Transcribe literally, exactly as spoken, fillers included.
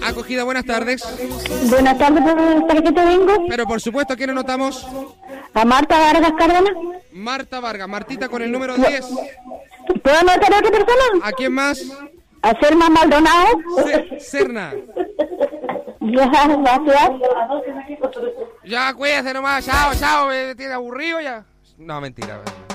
Acogida, buenas tardes. Buenas tardes, ¿para qué te vengo? Pero por supuesto, ¿a quién notamos? A Marta Vargas Cárdenas. Marta Vargas, Martita con el número diez. ¿Puedo anotar a otra persona? ¿A quién más? A Serma Maldonado. C Serna. Ya, gracias. Ya, cuídate nomás, chao, chao, me tiene aburrido ya. No, mentira.